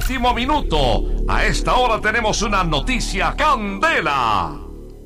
último minuto. A esta hora tenemos una noticia candela.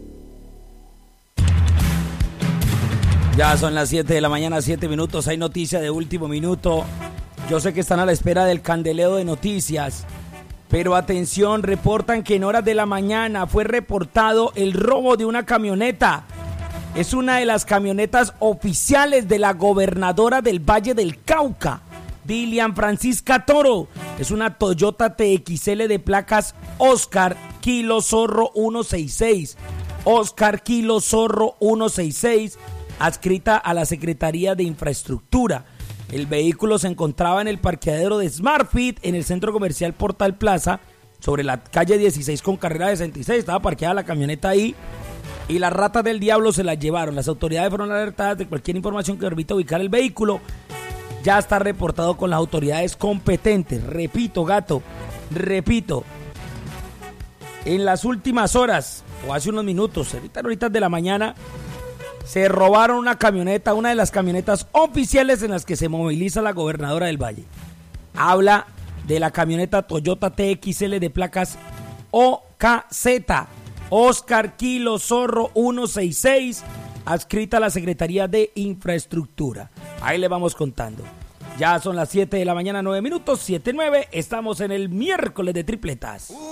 Ya son las 7 de la mañana, 7 minutos. Hay noticia de último minuto. Yo sé que están a la espera del candeleo de noticias. Pero atención, reportan que en horas de la mañana fue reportado el robo de una camioneta. Es una de las camionetas oficiales de la gobernadora del Valle del Cauca, Dilian Francisca Toro. Es una Toyota TXL de placas Oscar Kilo Zorro 166. Oscar Kilo Zorro 166, adscrita a la Secretaría de Infraestructura. El vehículo se encontraba en el parqueadero de SmartFit en el centro comercial Portal Plaza, sobre la calle 16 con carrera 66. Estaba parqueada la camioneta ahí y las ratas del diablo se la llevaron. Las autoridades fueron alertadas de cualquier información que permita ubicar el vehículo. Ya está reportado con las autoridades competentes. Repito, en las últimas horas, o hace unos minutos, ahorita de la mañana, se robaron una camioneta, una de las camionetas oficiales en las que se moviliza la gobernadora del Valle. Habla de la camioneta Toyota TXL de placas OKZ, Oscar Kilo Zorro 166, adscrita a la Secretaría de Infraestructura. Ahí le vamos contando. Ya son las 7 de la mañana, 9 minutos, 7:09. Estamos en el miércoles de tripletas.